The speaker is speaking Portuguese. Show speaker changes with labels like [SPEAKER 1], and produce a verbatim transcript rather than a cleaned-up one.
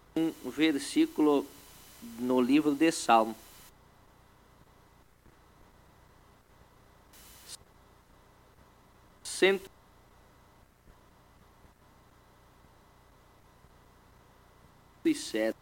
[SPEAKER 1] um versículo no livro de Salmo. Cento e sete.